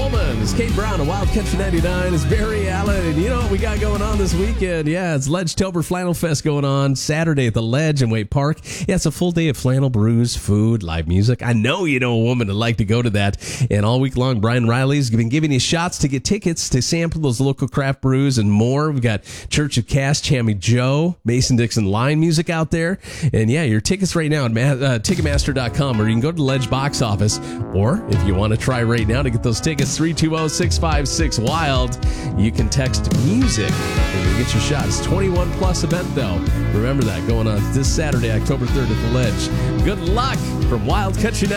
Woman. It's Kate Brown of Wild Country 99. It's Barry Allen. And you know what we got going on this weekend? Yeah, it's Ledge-tober Flannel Fest going on Saturday at the Ledge in Waite Park. Yeah, it's a full day of flannel brews, food, live music. I know you know a woman that'd like to go to that. And all week long, Brian Riley's been giving you shots to get tickets to sample those local craft brews and more. We've got Church of Cass, Chammy Joe, Mason-Dixon line music out there. And yeah, your tickets right now at Ticketmaster.com, or you can go to the Ledge box office. Or if you want to try right now to get those tickets, 320-656-WILD. You can text music and you get your shot. It's a 21 plus event though. Remember that, going on this Saturday, October 3rd at the Ledge. Good luck from Wild Country